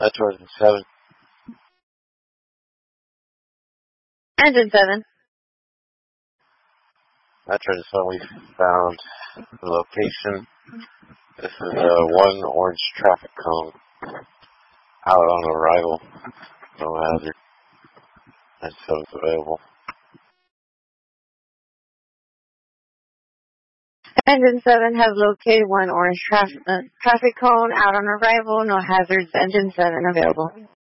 Trojan 7. Engine 7. Trojan 7, we found the location. This is one orange traffic cone out on arrival. No hazard. Engine 7's available. Engine 7 has located one orange traffic cone out on arrival. No hazards. Engine 7 available.